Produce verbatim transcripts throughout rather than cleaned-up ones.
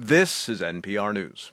This is N P R News.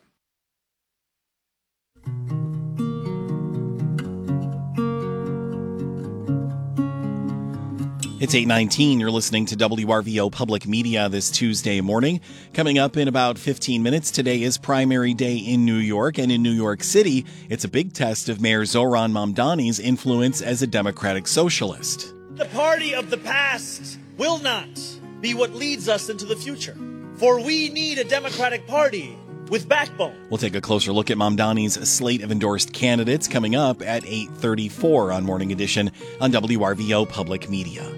It's eight nineteen. You're listening to W R V O Public Media this Tuesday morning. Coming up in about fifteen minutes, today is primary day in New York, and in New York City, it's a big test of Mayor Zohran Mamdani's influence as a democratic socialist. The party of the past will not be what leads us into the future, for we need a democratic party with backbone. We'll take a closer look at Mamdani's slate of endorsed candidates coming up at eight thirty-four on Morning Edition on W R V O Public Media.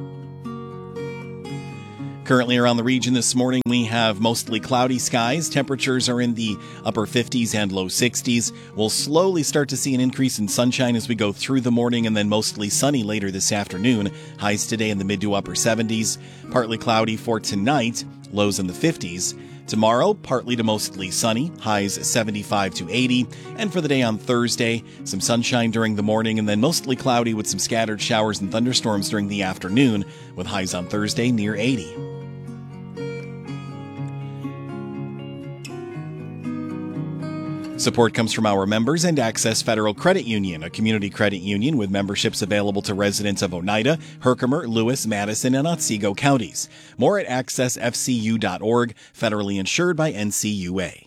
Currently around the region this morning, we have mostly cloudy skies. Temperatures are in the upper fifties and low sixties. We'll slowly start to see an increase in sunshine as we go through the morning, and then mostly sunny later this afternoon. Highs today in the mid to upper seventies. Partly cloudy for tonight, lows in the fifties. Tomorrow, partly to mostly sunny, highs seventy-five to eighty. And for the day on Thursday, some sunshine during the morning and then mostly cloudy with some scattered showers and thunderstorms during the afternoon, with highs on Thursday near eighty. Support comes from our members and Access Federal Credit Union, a community credit union with memberships available to residents of Oneida, Herkimer, Lewis, Madison, and Otsego counties. More at access f c u dot org, federally insured by N C U A.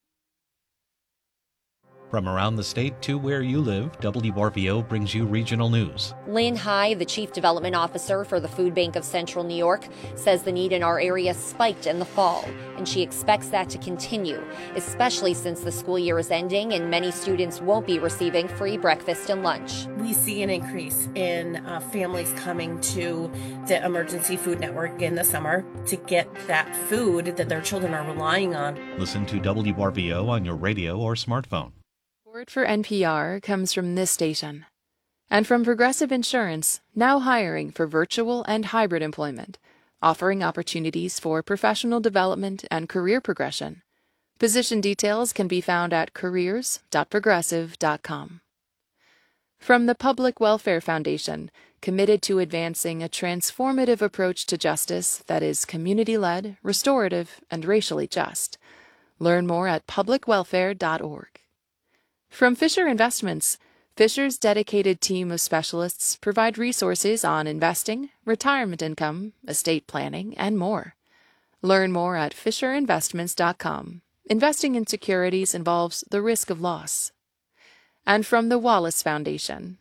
From around the state to where you live, W R V O brings you regional news. Lynn High, the Chief Development Officer for the Food Bank of Central New York, says the need in our area spiked in the fall, and she expects that to continue, especially since the school year is ending and many students won't be receiving free breakfast and lunch. We see an increase in uh, families coming to the Emergency Food Network in the summer to get that food that their children are relying on. Listen to W R V O on your radio or smartphone. Support for N P R comes from this station and from Progressive Insurance, now hiring for virtual and hybrid employment, offering opportunities for professional development and career progression. Position details can be found at careers dot progressive dot com. From the Public Welfare Foundation, committed to advancing a transformative approach to justice that is community-led, restorative, and racially just. Learn more at public welfare dot org. From Fisher Investments, Fisher's dedicated team of specialists provide resources on investing, retirement income, estate planning, and more. Learn more at fisher investments dot com. Investing in securities involves the risk of loss. And from the Wallace Foundation.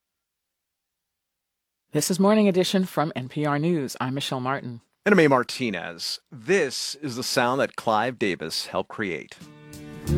This is Morning Edition from N P R News. I'm Michelle Martin. And I'm A. Martinez. This is the sound that Clive Davis helped create.